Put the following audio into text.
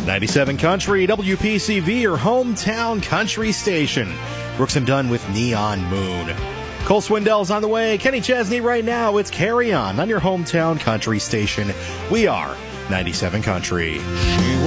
97 Country, WPCV, your hometown country station. Brooks and Dunn with Neon Moon. Cole Swindell's on the way. Kenny Chesney right now. It's Carry On your hometown country station. We are 97 Country. She